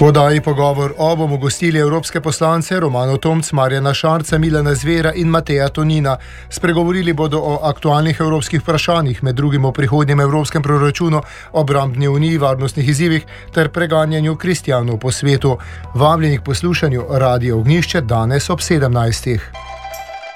V oddaji Pogovor bomo gostili evropske poslance Romano Tomc, Marjana Šarca, Milana Zvera in Mateja Tonina. Spregovorili bodo o aktualnih evropskih vprašanjih, med drugim o prihodnjem evropskem proračunu, obrambni uniji, varnostnih izzivih ter preganjanju kristjanov po svetu. Vabljeni k poslušanju Radia Ognjišče danes ob 17.